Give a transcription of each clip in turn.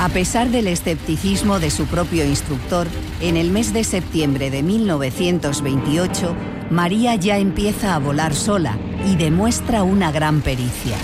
A pesar del escepticismo de su propio instructor, en el mes de septiembre de 1928, María ya empieza a volar sola y demuestra una gran pericia.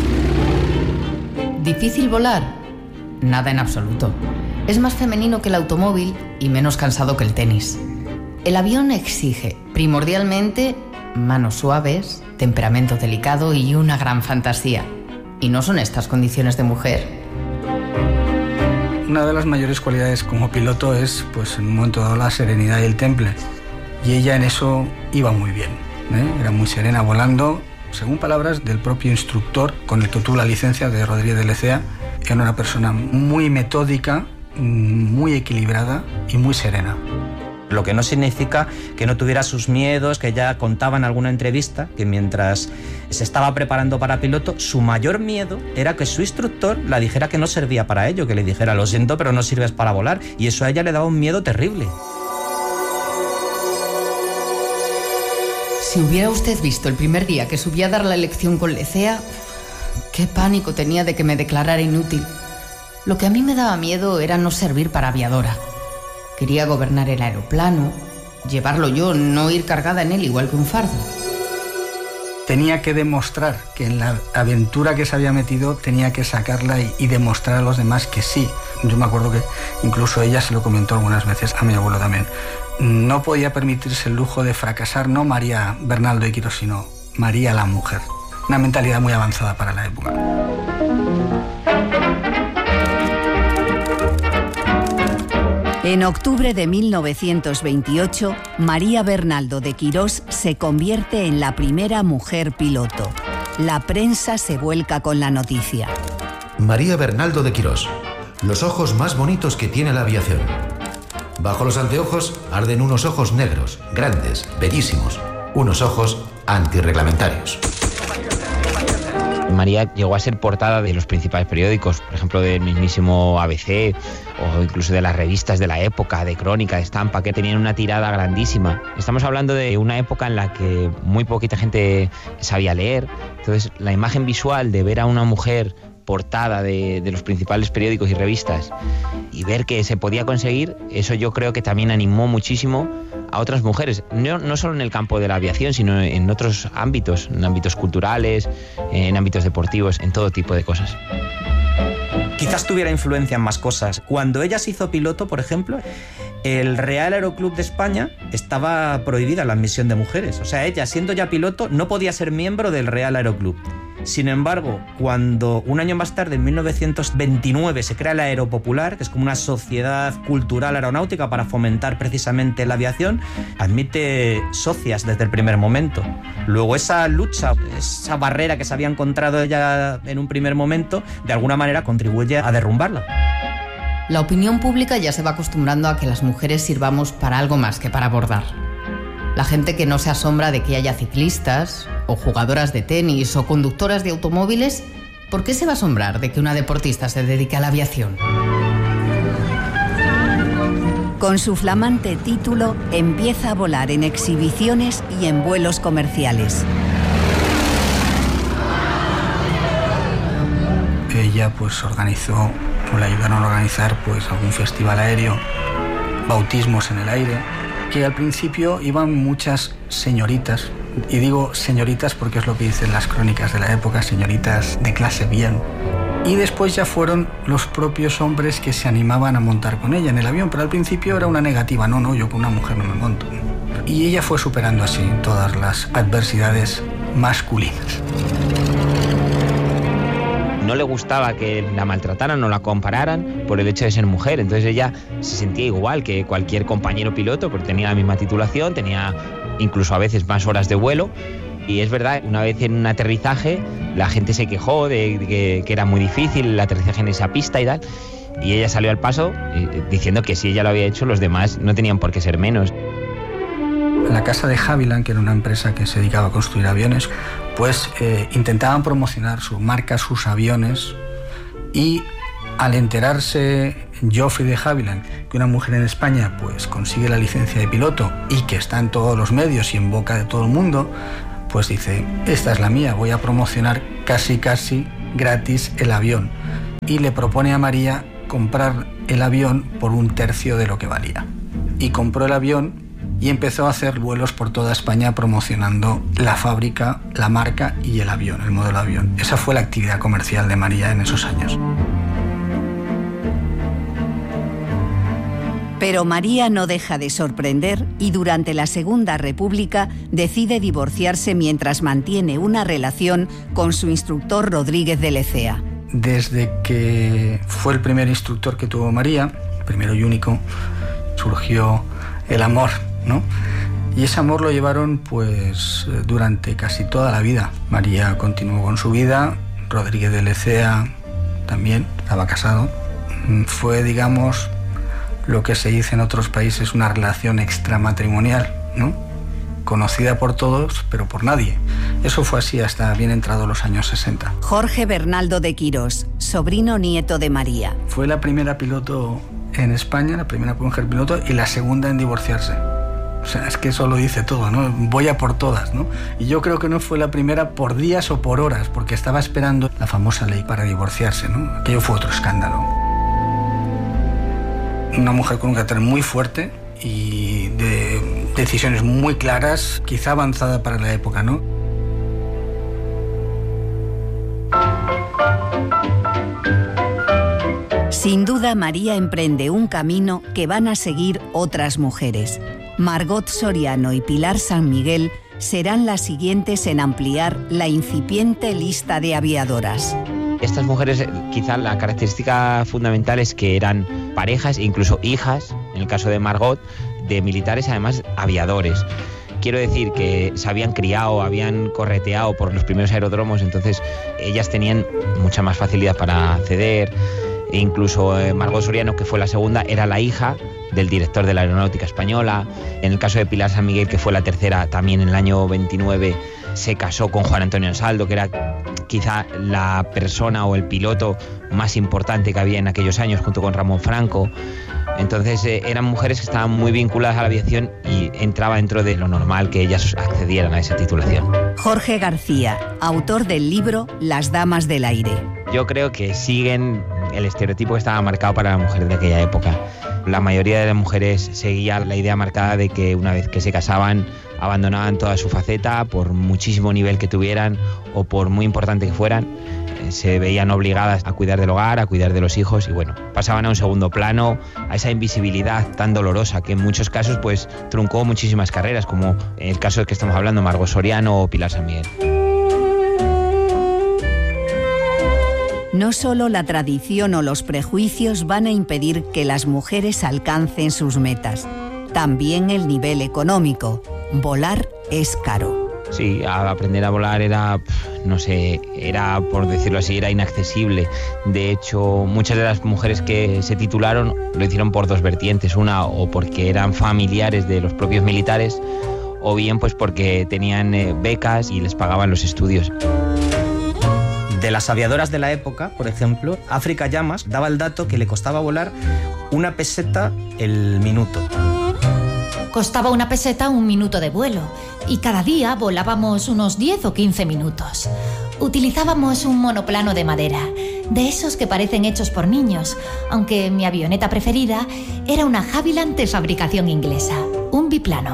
¿Difícil volar? Nada en absoluto. Es más femenino que el automóvil y menos cansado que el tenis. El avión exige, primordialmente, manos suaves, temperamento delicado y una gran fantasía. Y no son estas condiciones de mujer. Una de las mayores cualidades como piloto es, pues en un momento dado, la serenidad y el temple. Y ella en eso iba muy bien, Era muy serena volando, según palabras del propio instructor con el que obtuvo la licencia de Rodríguez de Lecea. Era una persona muy metódica, muy equilibrada y muy serena. Lo que no significa que no tuviera sus miedos, que ella contaba en alguna entrevista que mientras se estaba preparando para piloto, su mayor miedo era que su instructor la dijera que no servía para ello, que le dijera, lo siento, pero no sirves para volar, y eso a ella le daba un miedo terrible. Si hubiera usted visto el primer día que subí a dar la lección con Lecea, qué pánico tenía de que me declarara inútil. Lo que a mí me daba miedo era no servir para aviadora. Quería gobernar el aeroplano, llevarlo yo, no ir cargada en él igual que un fardo. Tenía que demostrar que en la aventura que se había metido tenía que sacarla y demostrar a los demás que sí. Yo me acuerdo que incluso ella se lo comentó algunas veces, a mi abuelo también. No podía permitirse el lujo de fracasar, no María Bernaldo de Quirós, sino María la mujer. Una mentalidad muy avanzada para la época. En octubre de 1928, María Bernaldo de Quirós se convierte en la primera mujer piloto. La prensa se vuelca con la noticia. María Bernaldo de Quirós, los ojos más bonitos que tiene la aviación. Bajo los anteojos arden unos ojos negros, grandes, bellísimos, unos ojos antirreglamentarios. María llegó a ser portada de los principales periódicos, por ejemplo del mismísimo ABC o incluso de las revistas de la época, de Crónica, de Estampa, que tenían una tirada grandísima. Estamos hablando de una época en la que muy poquita gente sabía leer, entonces la imagen visual de ver a una mujer portada de los principales periódicos y revistas y ver que se podía conseguir, eso yo creo que también animó muchísimo a otras mujeres, no solo en el campo de la aviación, sino en otros ámbitos, en ámbitos culturales, en ámbitos deportivos, en todo tipo de cosas. Quizás tuviera influencia en más cosas. Cuando ella se hizo piloto, por ejemplo, el Real Aeroclub de España estaba prohibida la admisión de mujeres. O sea, ella, siendo ya piloto, no podía ser miembro del Real Aeroclub. Sin embargo, cuando un año más tarde, en 1929, se crea el Aeropopular, que es como una sociedad cultural aeronáutica para fomentar precisamente la aviación, admite socias desde el primer momento. Luego esa lucha, esa barrera que se había encontrado ella en un primer momento, de alguna manera contribuye a derrumbarla. La opinión pública ya se va acostumbrando a que las mujeres sirvamos para algo más que para bordar. La gente que no se asombra de que haya ciclistas, o jugadoras de tenis, o conductoras de automóviles, ¿por qué se va a asombrar de que una deportista se dedique a la aviación? Con su flamante título, empieza a volar en exhibiciones y en vuelos comerciales. Ella pues organizó, o le ayudaron a organizar pues algún festival aéreo, bautismos en el aire, que al principio iban muchas señoritas, y digo señoritas porque es lo que dicen las crónicas de la época, señoritas de clase bien, y después ya fueron los propios hombres que se animaban a montar con ella en el avión, pero al principio era una negativa, no, yo con una mujer no me monto. Y ella fue superando así todas las adversidades masculinas. No le gustaba que la maltrataran o la compararan por el hecho de ser mujer, entonces ella se sentía igual que cualquier compañero piloto, porque tenía la misma titulación, tenía incluso a veces más horas de vuelo, y es verdad, una vez en un aterrizaje la gente se quejó de que era muy difícil el aterrizaje en esa pista y tal, y ella salió al paso diciendo que si ella lo había hecho, los demás no tenían por qué ser menos. En la casa de Havilland, que era una empresa que se dedicaba a construir aviones, pues intentaban promocionar su marca, sus aviones, y al enterarse Geoffrey de Havilland que una mujer en España pues consigue la licencia de piloto y que está en todos los medios y en boca de todo el mundo, pues dice, esta es la mía, voy a promocionar casi gratis el avión. Y le propone a María comprar el avión por 1/3 de lo que valía. Y compró el avión y empezó a hacer vuelos por toda España promocionando la fábrica, la marca y el avión, el modelo avión. Esa fue la actividad comercial de María en esos años. Pero María no deja de sorprender y durante la Segunda República decide divorciarse mientras mantiene una relación con su instructor Rodríguez de Lecea. Desde que fue el primer instructor que tuvo María, primero y único, surgió el amor, ¿no? Y ese amor lo llevaron pues durante casi toda la vida. María continuó con su vida, Rodríguez de Lecea también, estaba casado. Fue, digamos, lo que se dice en otros países una relación extramatrimonial, ¿no? Conocida por todos, pero por nadie. Eso fue así hasta bien entrados los años 60. Jorge Bernaldo de Quirós, sobrino nieto de María. Fue la primera piloto en España, la primera mujer piloto, y la segunda en divorciarse. O sea, es que eso lo dice todo, ¿no? Voy a por todas, ¿no? Y yo creo que no fue la primera por días o por horas, porque estaba esperando la famosa ley para divorciarse, ¿no? Aquello fue otro escándalo. Una mujer con un carácter muy fuerte y de decisiones muy claras, quizá avanzada para la época, ¿no? Sin duda, María emprende un camino que van a seguir otras mujeres. Margot Soriano y Pilar San Miguel serán las siguientes en ampliar la incipiente lista de aviadoras. Estas mujeres, quizá la característica fundamental es que eran parejas, incluso hijas, en el caso de Margot, de militares, además aviadores. Quiero decir que se habían criado, habían correteado por los primeros aeródromos, entonces ellas tenían mucha más facilidad para acceder. E incluso Margot Soriano, que fue la segunda, era la hija del director de la Aeronáutica Española. En el caso de Pilar San Miguel, que fue la tercera, también en el año 29 se casó con Juan Antonio Ansaldo, que era quizá la persona o el piloto más importante que había en aquellos años, junto con Ramón Franco. Entonces eran mujeres que estaban muy vinculadas a la aviación y entraba dentro de lo normal que ellas accedieran a esa titulación. Jorge García, autor del libro Las Damas del Aire. Yo creo que siguen el estereotipo que estaba marcado para la mujer de aquella época. La mayoría de las mujeres seguían la idea marcada de que una vez que se casaban abandonaban toda su faceta, por muchísimo nivel que tuvieran o por muy importante que fueran. Se veían obligadas a cuidar del hogar, a cuidar de los hijos y bueno, pasaban a un segundo plano, a esa invisibilidad tan dolorosa que en muchos casos pues truncó muchísimas carreras, como en el caso del que estamos hablando, Margot Soriano o Pilar San Miguel. No solo la tradición o los prejuicios van a impedir que las mujeres alcancen sus metas, también el nivel económico. Volar es caro. Sí, aprender a volar era, no sé, era, por decirlo así, era inaccesible. De hecho, muchas de las mujeres que se titularon lo hicieron por dos vertientes. Una, o porque eran familiares de los propios militares, o bien pues porque tenían becas y les pagaban los estudios. De las aviadoras de la época, por ejemplo, África Llamas daba el dato que le costaba volar 1 peseta el minuto. Costaba 1 peseta 1 minuto de vuelo y cada día volábamos unos 10 o 15 minutos. Utilizábamos un monoplano de madera, de esos que parecen hechos por niños, aunque mi avioneta preferida era una Havilland de fabricación inglesa, un biplano.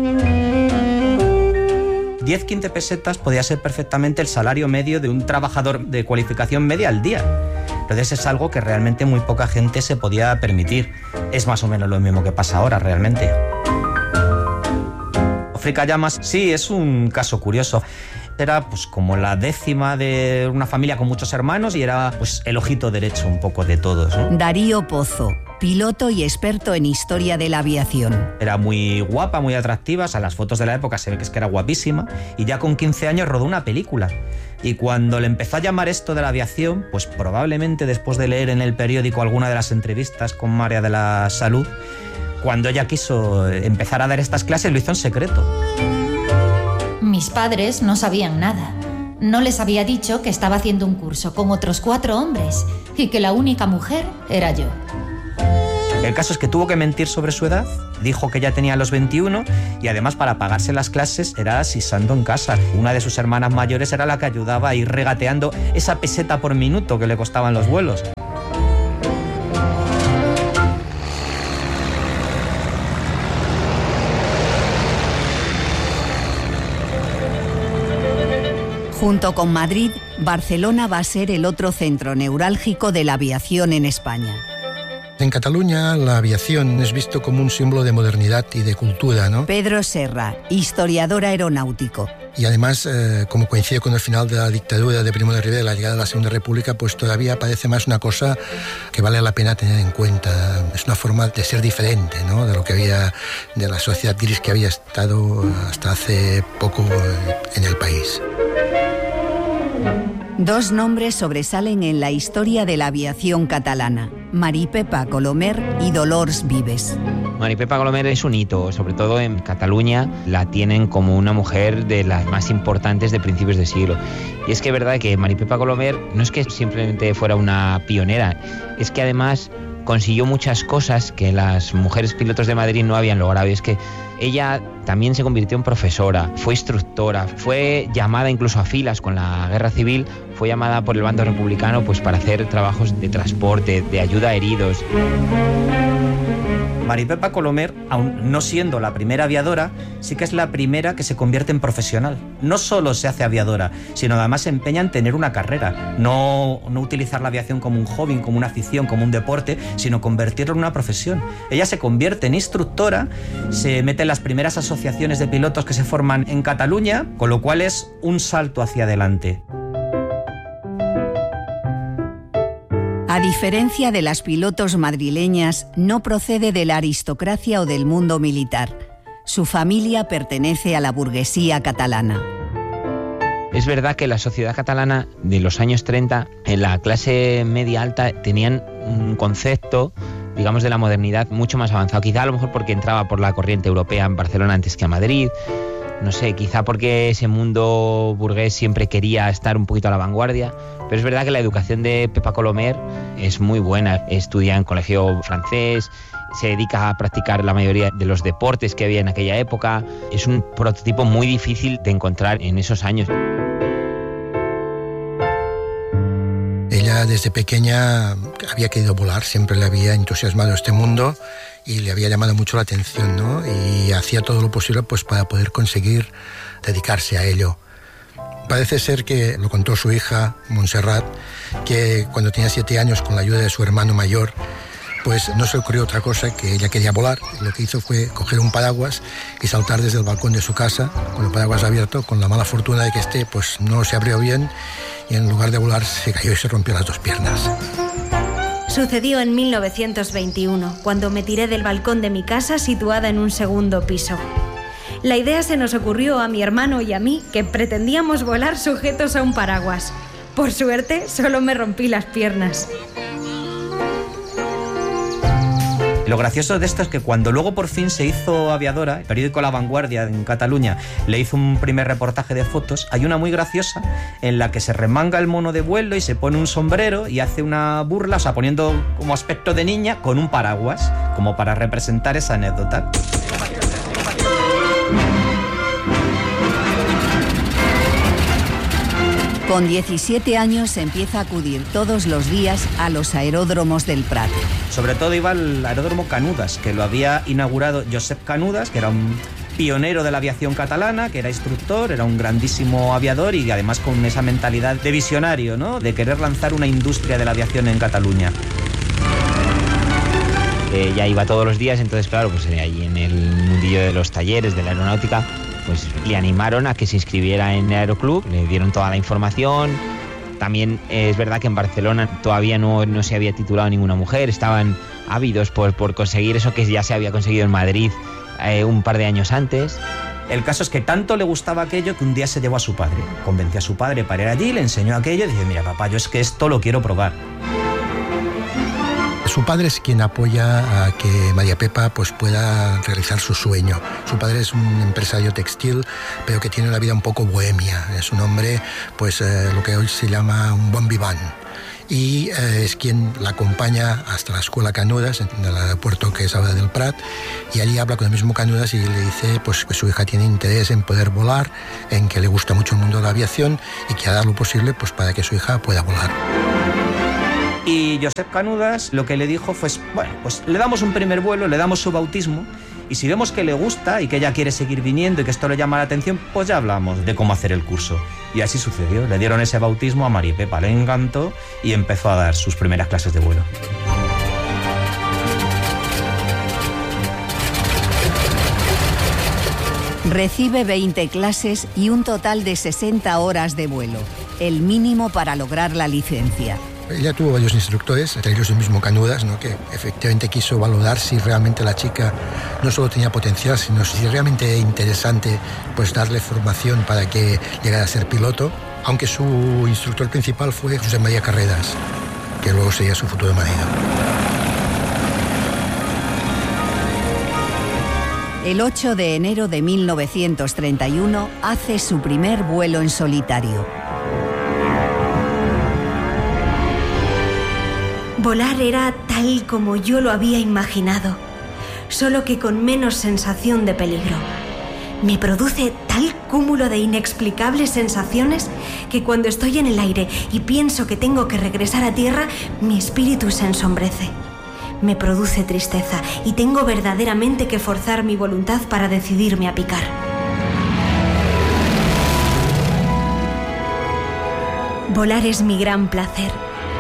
10-15 pesetas podía ser perfectamente el salario medio de un trabajador de cualificación media al día. Entonces es algo que realmente muy poca gente se podía permitir. Es más o menos lo mismo que pasa ahora realmente. África Llamas, sí, es un caso curioso. Era pues como la 10ª de una familia con muchos hermanos y era pues el ojito derecho un poco de todos, ¿no? Darío Pozo, piloto y experto en historia de la aviación. Era muy guapa, muy atractiva, o sea, las fotos de la época se ve que es que era guapísima y ya con 15 años rodó una película. Y cuando le empezó a llamar esto de la aviación, pues probablemente después de leer en el periódico alguna de las entrevistas con María de la Salud, cuando ella quiso empezar a dar estas clases lo hizo en secreto. Mis padres no sabían nada. No les había dicho que estaba haciendo un curso con otros 4 hombres y que la única mujer era yo. El caso es que tuvo que mentir sobre su edad, dijo que ya tenía los 21 y además para pagarse las clases era asisando en casa. Una de sus hermanas mayores era la que ayudaba a ir regateando esa peseta por minuto que le costaban los vuelos. Junto con Madrid, Barcelona va a ser el otro centro neurálgico de la aviación en España. En Cataluña, la aviación es visto como un símbolo de modernidad y de cultura, ¿no? Pedro Serra, historiador aeronáutico. Y además, como coincide con el final de la dictadura de Primo de Rivera y la llegada de la Segunda República, pues todavía parece más una cosa que vale la pena tener en cuenta. Es una forma de ser diferente, ¿no?, de lo que había, de la sociedad gris que había estado hasta hace poco en el país. Dos nombres sobresalen en la historia de la aviación catalana: Mari Pepa Colomer y Dolors Vives. Mari Pepa Colomer es un hito, sobre todo en Cataluña la tienen como una mujer de las más importantes de principios de siglo. Y es que es verdad que Mari Pepa Colomer no es que simplemente fuera una pionera, es que además consiguió muchas cosas que las mujeres pilotos de Madrid no habían logrado. Y es que ella también se convirtió en profesora, fue instructora, fue llamada incluso a filas con la guerra civil, fue llamada por el bando republicano pues para hacer trabajos de transporte, de ayuda a heridos. Mari Pepa Colomer, aun no siendo la primera aviadora, sí que es la primera que se convierte en profesional. No solo se hace aviadora, sino además se empeña en tener una carrera. No utilizar la aviación como un hobby, como una afición, como un deporte, sino convertirlo en una profesión. Ella se convierte en instructora, se mete en las primeras asociaciones de pilotos que se forman en Cataluña, con lo cual es un salto hacia adelante. A diferencia de las pilotos madrileñas, no procede de la aristocracia o del mundo militar. Su familia pertenece a la burguesía catalana. Es verdad que la sociedad catalana de los años 30, en la clase media alta, tenían un concepto, digamos, de la modernidad mucho más avanzado. Quizá a lo mejor porque entraba por la corriente europea en Barcelona antes que a Madrid. No sé, quizá porque ese mundo burgués siempre quería estar un poquito a la vanguardia. Pero es verdad que la educación de Pepa Colomer es muy buena. Estudia en colegio francés, se dedica a practicar la mayoría de los deportes que había en aquella época. Es un prototipo muy difícil de encontrar en esos años. Ella desde pequeña había querido volar, siempre le había entusiasmado este mundo y le había llamado mucho la atención, ¿no? Y hacía todo lo posible pues para poder conseguir dedicarse a ello. Parece ser que lo contó su hija, Montserrat, que cuando tenía 7 años, con la ayuda de su hermano mayor, pues no se le ocurrió otra cosa que ella quería volar. Lo que hizo fue coger un paraguas y saltar desde el balcón de su casa con el paraguas abierto, con la mala fortuna de que pues no se abrió bien y en lugar de volar se cayó y se rompió las 2 piernas. Sucedió en 1921, cuando me tiré del balcón de mi casa situada en un segundo piso. La idea se nos ocurrió a mi hermano y a mí, que pretendíamos volar sujetos a un paraguas. Por suerte, solo me rompí las piernas. Lo gracioso de esto es que cuando luego por fin se hizo aviadora, el periódico La Vanguardia en Cataluña le hizo un primer reportaje de fotos, hay una muy graciosa en la que se remanga el mono de vuelo y se pone un sombrero y hace una burla, o sea, poniendo como aspecto de niña con un paraguas, como para representar esa anécdota. Con 17 años empieza a acudir todos los días a los aeródromos del Prat. Sobre todo iba al aeródromo Canudas, que lo había inaugurado Josep Canudas, que era un pionero de la aviación catalana, que era instructor, era un grandísimo aviador y además con esa mentalidad de visionario, ¿no?, de querer lanzar una industria de la aviación en Cataluña. Ya iba todos los días, entonces claro, pues ahí en el mundillo de los talleres de la aeronáutica, pues le animaron a que se inscribiera en el Aeroclub, le dieron toda la información. También es verdad que en Barcelona todavía no se había titulado ninguna mujer, estaban ávidos por conseguir eso que ya se había conseguido en Madrid un par de años antes. El caso es que tanto le gustaba aquello que un día se llevó a su padre, convenció a su padre para ir allí, le enseñó aquello y dice: mira papá, yo es que esto lo quiero probar. Su padre es quien apoya a que María Pepa pues pueda realizar su sueño. Su padre es un empresario textil, pero que tiene una vida un poco bohemia. Es un hombre, pues lo que hoy se llama un bon vivant. Y es quien la acompaña hasta la escuela Canudas, en el aeropuerto que es ahora del Prat, y allí habla con el mismo Canudas y le dice pues que su hija tiene interés en poder volar, en que le gusta mucho el mundo de la aviación y que hará lo posible pues para que su hija pueda volar. Y Josep Canudas lo que le dijo fue: bueno, pues le damos un primer vuelo, le damos su bautismo Y si vemos que le gusta y que ella quiere seguir viniendo y que esto le llama la atención, pues ya hablamos de cómo hacer el curso. Y así sucedió. Le dieron ese bautismo a María Pepa, le encantó y empezó a dar sus primeras clases de vuelo. Recibe 20 clases y un total de 60 horas de vuelo, el mínimo para lograr la licencia. Ella tuvo varios instructores, entre ellos el mismo Canudas, ¿no?, que efectivamente quiso valorar si realmente la chica no solo tenía potencial, sino si realmente era interesante pues darle formación para que llegara a ser piloto, aunque su instructor principal fue José María Carreras, que luego sería su futuro marido. El 8 de enero de 1931 hace su primer vuelo en solitario. Volar era tal como yo lo había imaginado, solo que con menos sensación de peligro. Me produce tal cúmulo de inexplicables sensaciones que cuando estoy en el aire y pienso que tengo que regresar a tierra, mi espíritu se ensombrece. Me produce tristeza y tengo verdaderamente que forzar mi voluntad para decidirme a picar. Volar es mi gran placer.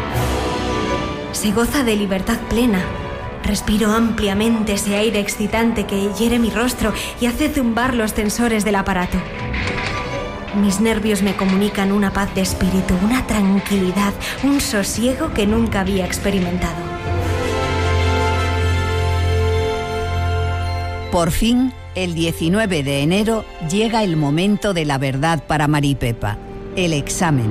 Se goza de libertad plena. Respiro ampliamente ese aire excitante que hiere mi rostro y hace zumbar los tensores del aparato. Mis nervios me comunican una paz de espíritu, una tranquilidad, un sosiego que nunca había experimentado. Por fin, el 19 de enero, llega el momento de la verdad para María Pepa, el examen.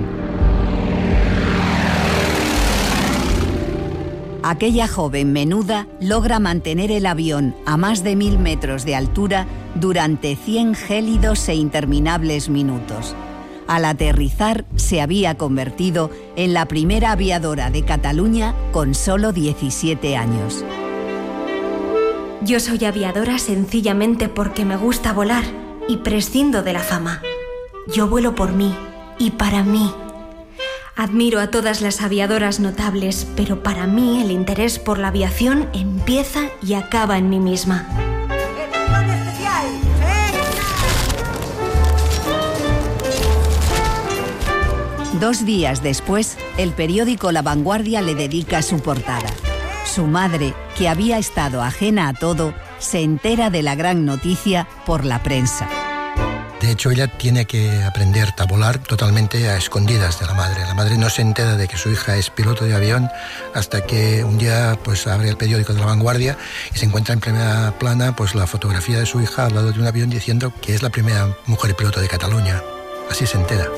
Aquella joven menuda logra mantener el avión a más de 1000 metros de altura durante 100 gélidos e interminables minutos. Al aterrizar, se había convertido en la primera aviadora de Cataluña con solo 17 años. Yo soy aviadora sencillamente porque me gusta volar y prescindo de la fama. Yo vuelo por mí y para mí. Admiro a todas las aviadoras notables, pero para mí el interés por la aviación empieza y acaba en mí misma. ¡Edición especial! ¡Eh! 2 días después, el periódico La Vanguardia le dedica su portada. Su madre, que había estado ajena a todo, se entera de la gran noticia por la prensa. De hecho, ella tiene que aprender a volar totalmente a escondidas de la madre. La madre no se entera de que su hija es piloto de avión hasta que un día pues abre el periódico de La Vanguardia y se encuentra en primera plana pues la fotografía de su hija al lado de un avión diciendo que es la primera mujer piloto de Cataluña. Así se entera.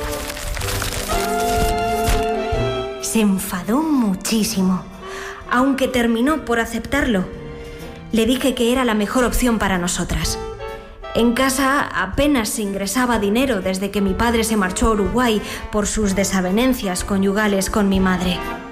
Se enfadó muchísimo, aunque terminó por aceptarlo. Le dije que era la mejor opción para nosotras. En casa apenas se ingresaba dinero desde que mi padre se marchó a Uruguay por sus desavenencias conyugales con mi madre.